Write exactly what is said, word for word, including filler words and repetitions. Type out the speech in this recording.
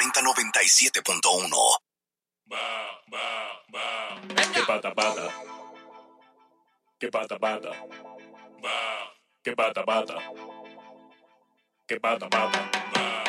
cuarenta noventa y siete punto uno. Va, va, va. Que pata, pata. Que pata, pata. Va. Que pata, pata. Que pata, pata. Va.